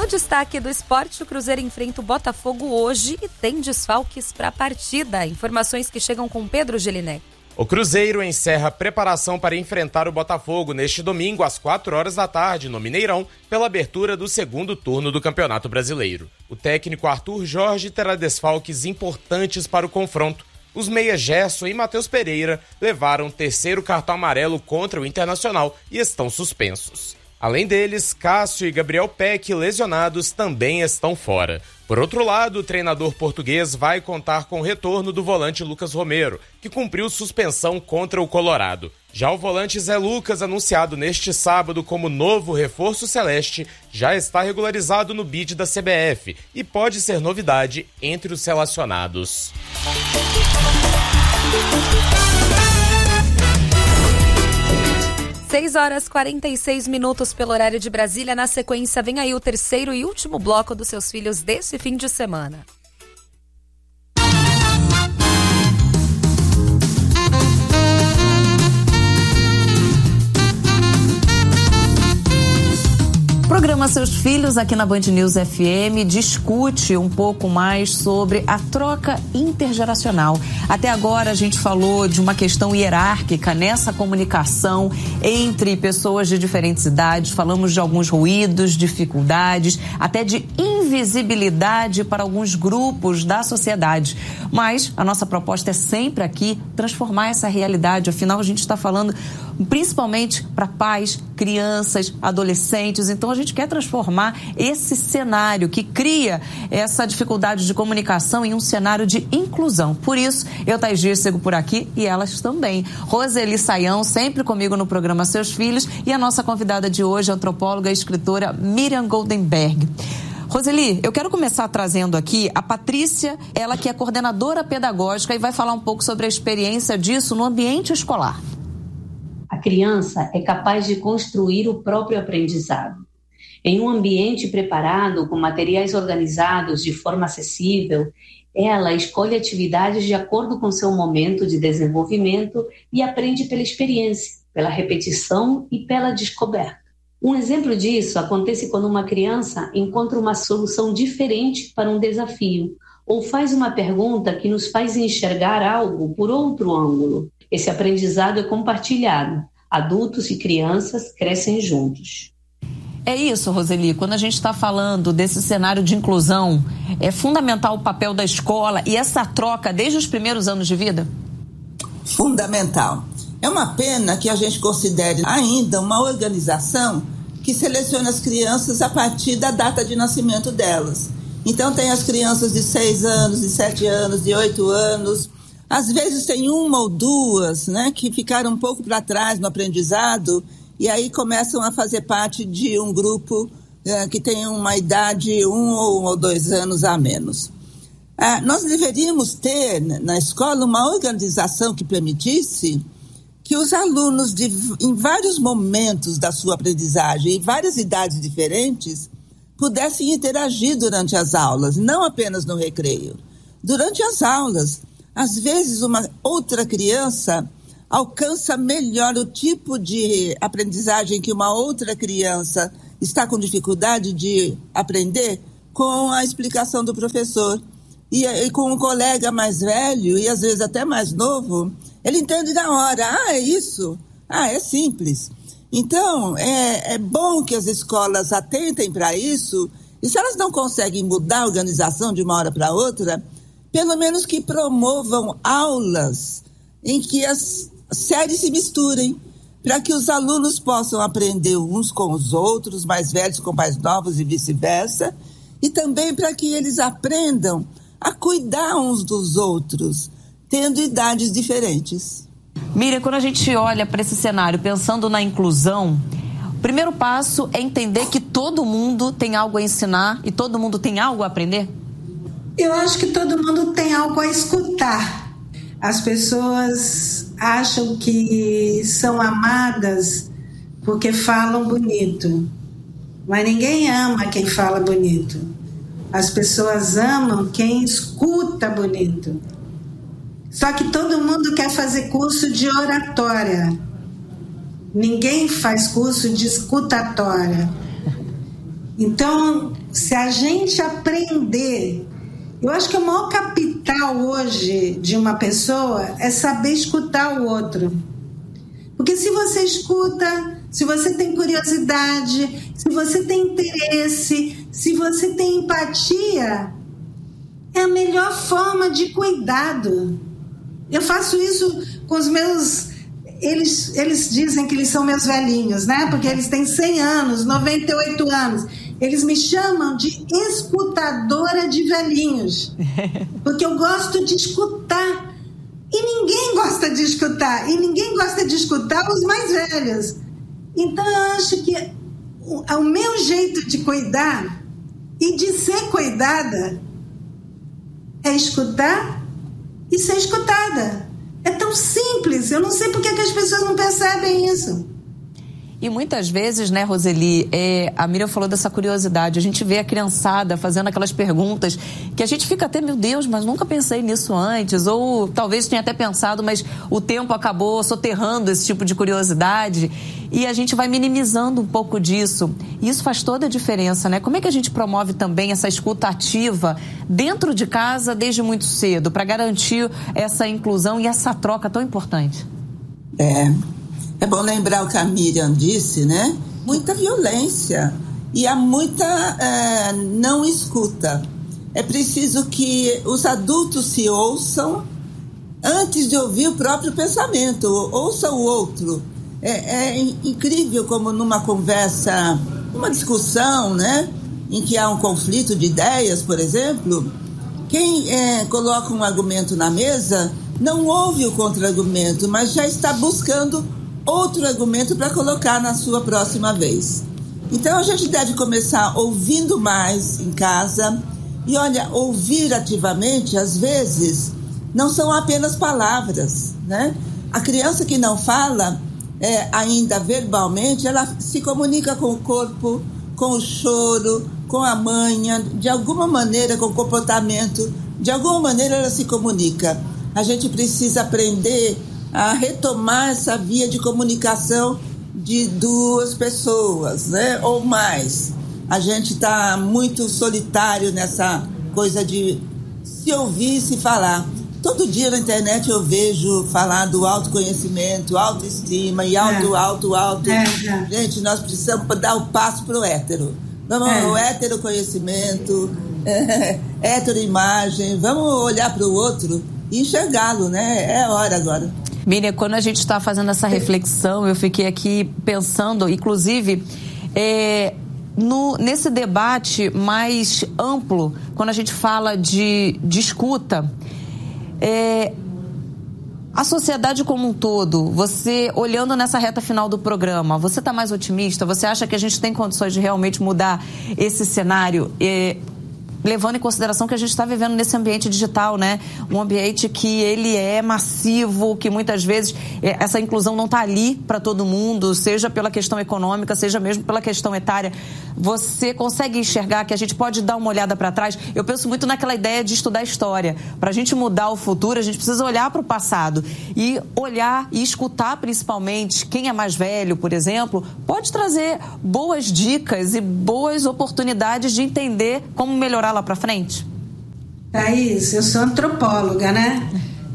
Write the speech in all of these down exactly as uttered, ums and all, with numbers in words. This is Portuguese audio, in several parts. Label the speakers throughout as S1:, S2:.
S1: No destaque do esporte, o Cruzeiro enfrenta o Botafogo hoje e tem desfalques para a partida. Informações que chegam com Pedro Gelinek.
S2: O Cruzeiro encerra a preparação para enfrentar o Botafogo neste domingo às quatro horas da tarde no Mineirão, pela abertura do segundo turno do Campeonato Brasileiro. O técnico Arthur Jorge terá desfalques importantes para o confronto. Os meias Gerson e Matheus Pereira levaram o terceiro cartão amarelo contra o Internacional e estão suspensos. Além deles, Cássio e Gabriel Peck, lesionados, também estão fora. Por outro lado, o treinador português vai contar com o retorno do volante Lucas Romero, que cumpriu suspensão contra o Colorado. Já o volante Zé Lucas, anunciado neste sábado como novo reforço celeste, já está regularizado no bid da C B F e pode ser novidade entre os relacionados.
S1: seis horas e quarenta e seis minutos pelo horário de Brasília. Na sequência, vem aí o terceiro e último bloco dos seus filhos desse fim de semana. O programa Seus Filhos, aqui na Band News F M, discute um pouco mais sobre a troca intergeracional. Até agora a gente falou de uma questão hierárquica nessa comunicação entre pessoas de diferentes idades, falamos de alguns ruídos, dificuldades, até de invisibilidade para alguns grupos da sociedade. Mas a nossa proposta é sempre aqui transformar essa realidade, afinal a gente está falando principalmente para pais, crianças, adolescentes, então a gente quer transformar esse cenário que cria essa dificuldade de comunicação em um cenário de inclusão. Por isso, eu, Thaís Dias, sigo por aqui e elas também. Roseli Saião, sempre comigo no programa Seus Filhos, e a nossa convidada de hoje, a antropóloga e escritora Miriam Goldenberg. Roseli, eu quero começar trazendo aqui a Patrícia, ela que é coordenadora pedagógica e vai falar um pouco sobre a experiência disso no ambiente escolar.
S3: A criança é capaz de construir o próprio aprendizado. Em um ambiente preparado, com materiais organizados de forma acessível, ela escolhe atividades de acordo com seu momento de desenvolvimento e aprende pela experiência, pela repetição e pela descoberta. Um exemplo disso acontece quando uma criança encontra uma solução diferente para um desafio ou faz uma pergunta que nos faz enxergar algo por outro ângulo. Esse aprendizado é compartilhado. Adultos e crianças crescem juntos.
S1: É isso, Roseli, quando a gente está falando desse cenário de inclusão, é fundamental o papel da escola e essa troca desde os primeiros anos de vida?
S4: Fundamental. É uma pena que a gente considere ainda uma organização que seleciona as crianças a partir da data de nascimento delas. Então tem as crianças de seis anos, de sete anos, de oito anos. Às vezes tem uma ou duas, né, que ficaram um pouco para trás no aprendizado e aí começam a fazer parte de um grupo é, que tem uma idade um ou dois anos a menos. Ah, nós deveríamos ter na escola uma organização que permitisse que os alunos, de, em vários momentos da sua aprendizagem, em várias idades diferentes, pudessem interagir durante as aulas, não apenas no recreio. Durante as aulas, às vezes uma outra criança alcança melhor o tipo de aprendizagem que uma outra criança está com dificuldade de aprender com a explicação do professor. E, e com um colega mais velho, e às vezes até mais novo, ele entende na hora. Ah, é isso? Ah, é simples. Então, é, é bom que as escolas atentem para isso, e se elas não conseguem mudar a organização de uma hora para outra, pelo menos que promovam aulas em que as séries se misturem, para que os alunos possam aprender uns com os outros, mais velhos com mais novos e vice-versa, e também para que eles aprendam a cuidar uns dos outros, tendo idades diferentes.
S1: Miriam, quando a gente olha para esse cenário, pensando na inclusão, o primeiro passo é entender que todo mundo tem algo a ensinar e todo mundo tem algo a aprender?
S5: Eu acho que todo mundo tem algo a escutar. As pessoas acham que são amadas porque falam bonito, mas ninguém ama quem fala bonito. As pessoas amam quem escuta bonito. Só que todo mundo quer fazer curso de oratória. Ninguém faz curso de escutatória. Então, se a gente aprender, eu acho que o maior capital hoje de uma pessoa é saber escutar o outro. Porque se você escuta, se você tem curiosidade, se você tem interesse, se você tem empatia, é a melhor forma de cuidado. Eu faço isso com os meus... Eles, eles dizem que eles são meus velhinhos, né? Porque eles têm cem anos, noventa e oito anos. Eles me chamam de escutadora de velhinhos. Porque eu gosto de escutar. E ninguém gosta de escutar. E ninguém gosta de escutar os mais velhos. Então eu acho que o, o meu jeito de cuidar e de ser cuidada é escutar e ser escutada. É tão simples, eu não sei por que as pessoas não percebem isso.
S1: E muitas vezes, né, Roseli, é, a Miriam falou dessa curiosidade, a gente vê a criançada fazendo aquelas perguntas que a gente fica até, meu Deus, mas nunca pensei nisso antes, ou talvez tenha até pensado, mas o tempo acabou soterrando esse tipo de curiosidade e a gente vai minimizando um pouco disso. E isso faz toda a diferença, né? Como é que a gente promove também essa escuta ativa dentro de casa desde muito cedo, para garantir essa inclusão e essa troca tão importante?
S4: É... É bom lembrar o que a Miriam disse, né? Muita violência e há muita é, não escuta. É preciso que os adultos se ouçam antes de ouvir o próprio pensamento. Ouça o outro. É, é incrível como numa conversa, uma discussão, né? Em que há um conflito de ideias, por exemplo, quem é, coloca um argumento na mesa não ouve o contra-argumento, mas já está buscando outro argumento para colocar na sua próxima vez. Então a gente deve começar ouvindo mais em casa e olha, ouvir ativamente às vezes não são apenas palavras, né? A criança que não fala é, ainda verbalmente, ela se comunica com o corpo, com o choro, com a manha, de alguma maneira com o comportamento, de alguma maneira ela se comunica. A gente precisa aprender a retomar essa via de comunicação de duas pessoas, né? Ou mais. A gente está muito solitário nessa coisa de se ouvir e se falar. Todo dia na internet eu vejo falar do autoconhecimento, autoestima e auto, é. auto, auto. É, é. Gente, nós precisamos dar o passo para o hétero. Vamos é. o heteroconhecimento, é, heteroimagem, vamos olhar para o outro e enxergá-lo, né? É a hora agora.
S1: Miriam, quando a gente está fazendo essa reflexão, eu fiquei aqui pensando, inclusive, é, no, nesse debate mais amplo, quando a gente fala de, de escuta, é, a sociedade como um todo, você olhando nessa reta final do programa, você está mais otimista? Você acha que a gente tem condições de realmente mudar esse cenário? É, levando em consideração que a gente está vivendo nesse ambiente digital, né? Um ambiente que ele é massivo, que muitas vezes essa inclusão não está ali para todo mundo, seja pela questão econômica, seja mesmo pela questão etária. Você consegue enxergar que a gente pode dar uma olhada para trás? Eu penso muito naquela ideia de estudar história. Para a gente mudar o futuro, a gente precisa olhar para o passado e olhar e escutar principalmente quem é mais velho, por exemplo, pode trazer boas dicas e boas oportunidades de entender como melhorar lá para frente?
S5: Thaís, eu sou antropóloga, né?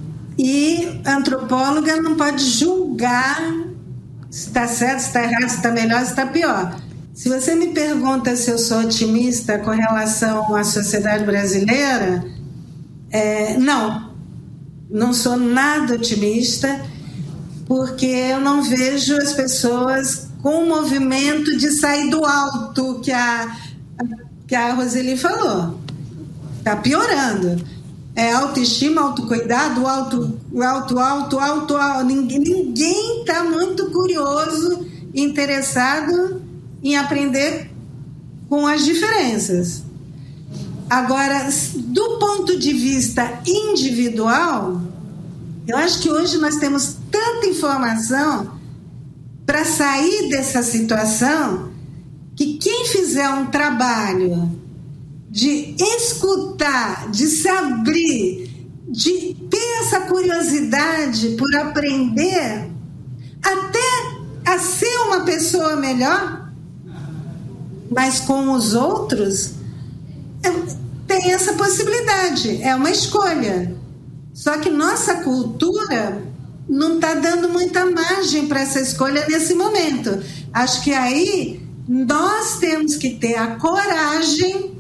S5: E antropóloga não pode julgar se está certo, se está errado, se está melhor, se está pior. Se você me pergunta se eu sou otimista com relação à sociedade brasileira, é, não. Não sou nada otimista, porque eu não vejo as pessoas com o movimento de sair do alto que a... que a Roseli falou. Está piorando. É autoestima, autocuidado, auto, auto, auto, auto, auto. Ninguém está muito curioso, interessado em aprender com as diferenças. Agora, do ponto de vista individual, eu acho que hoje nós temos tanta informação para sair dessa situação que quem fizer um trabalho de escutar, de se abrir, de ter essa curiosidade por aprender, até a ser uma pessoa melhor, mas com os outros, é, tem essa possibilidade, é uma escolha. Só que nossa cultura não está dando muita margem para essa escolha nesse momento. Acho que aí nós temos que ter a coragem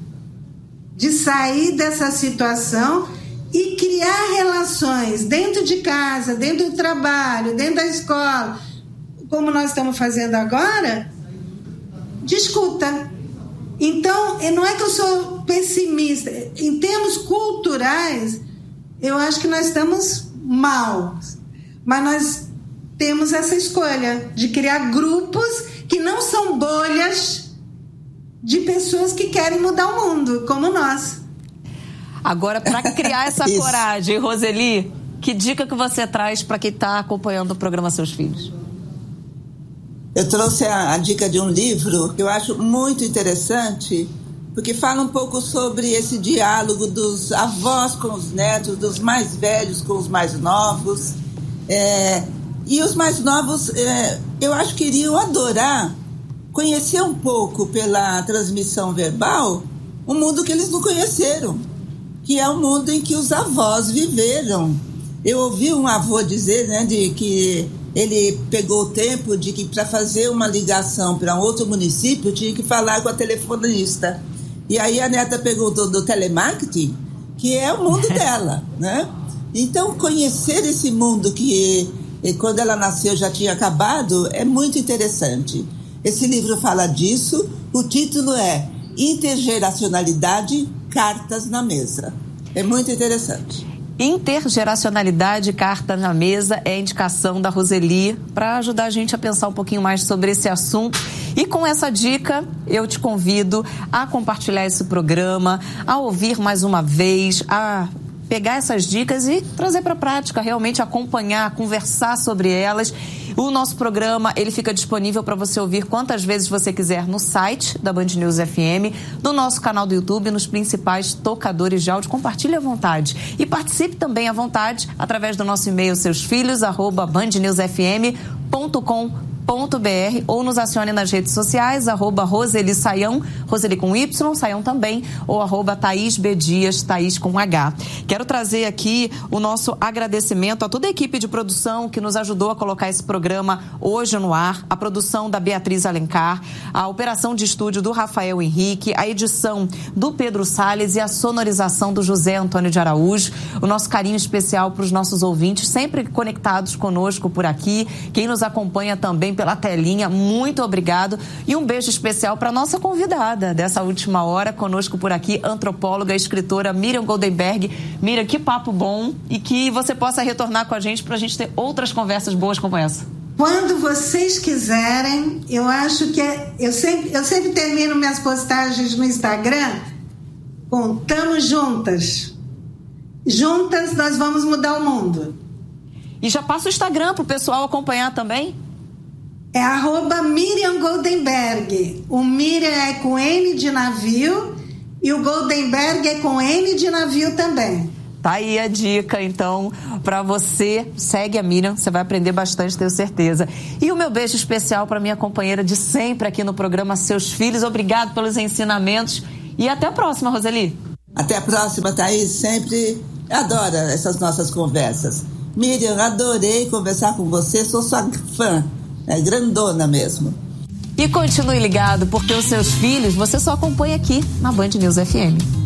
S5: de sair dessa situação e criar relações dentro de casa, dentro do trabalho, dentro da escola, como nós estamos fazendo agora, de escuta. Então, não é que eu sou pessimista. Em termos culturais, eu acho que nós estamos mal. Mas nós temos essa escolha de criar grupos que não são bolhas de pessoas que querem mudar o mundo, como nós.
S1: Agora, para criar essa coragem, Roseli, que dica que você traz para quem está acompanhando o programa Seus Filhos?
S4: Eu trouxe a, a dica de um livro que eu acho muito interessante, porque fala um pouco sobre esse diálogo dos avós com os netos, dos mais velhos com os mais novos. É, e os mais novos, é, eu acho que iriam adorar conhecer um pouco pela transmissão verbal um mundo que eles não conheceram, que é o mundo em que os avós viveram. Eu ouvi um avô dizer, né, de que ele pegou o tempo de que para fazer uma ligação para um outro município tinha que falar com a telefonista. E aí a neta pegou do, do telemarketing, que é o mundo dela, né? Então, conhecer esse mundo que, quando ela nasceu, já tinha acabado, é muito interessante. Esse livro fala disso. O título é Intergeracionalidade, Cartas na Mesa. É muito interessante.
S1: Intergeracionalidade, Carta na Mesa, é a indicação da Roseli para ajudar a gente a pensar um pouquinho mais sobre esse assunto. E com essa dica, eu te convido a compartilhar esse programa, a ouvir mais uma vez, a pegar essas dicas e trazer para a prática, realmente acompanhar, conversar sobre elas. O nosso programa, ele fica disponível para você ouvir quantas vezes você quiser no site da Band News F M, no nosso canal do YouTube, nos principais tocadores de áudio. Compartilhe à vontade. E participe também à vontade através do nosso e-mail seusfilhos arroba bandnewsfm ponto com ponto br ou nos acione nas redes sociais, arroba Roseli Saião, Roseli com Y, Saião também, ou arroba Thaís B. Dias, Thaís com H. Quero trazer aqui o nosso agradecimento a toda a equipe de produção que nos ajudou a colocar esse programa hoje no ar, a produção da Beatriz Alencar, a operação de estúdio do Rafael Henrique, a edição do Pedro Salles e a sonorização do José Antônio de Araújo. O nosso carinho especial para os nossos ouvintes, sempre conectados conosco por aqui, quem nos acompanha também pela telinha, muito obrigado. E um beijo especial para nossa convidada dessa última hora, conosco por aqui, antropóloga e escritora Miriam Goldenberg. Miriam, que papo bom, e que você possa retornar com a gente para a gente ter outras conversas boas como essa.
S5: Quando vocês quiserem. Eu acho que é, eu, sempre, eu sempre termino minhas postagens no Instagram com "Tamo juntas. Juntas nós vamos mudar o mundo".
S1: E já passa o Instagram para o pessoal acompanhar também.
S5: É arroba Miriam Goldenberg. O Miriam é com N de navio e o Goldenberg é com N de navio também.
S1: Tá aí a dica, então, para você. Segue a Miriam, você vai aprender bastante, tenho certeza. E o meu beijo especial para minha companheira de sempre aqui no programa Seus Filhos. Obrigado pelos ensinamentos e até a próxima, Roseli.
S4: Até a próxima, Thaís. Sempre adoro essas nossas conversas. Miriam, adorei conversar com você, sou sua fã. É grandona mesmo.
S1: E continue ligado, porque os Seus Filhos você só acompanha aqui na Band News F M.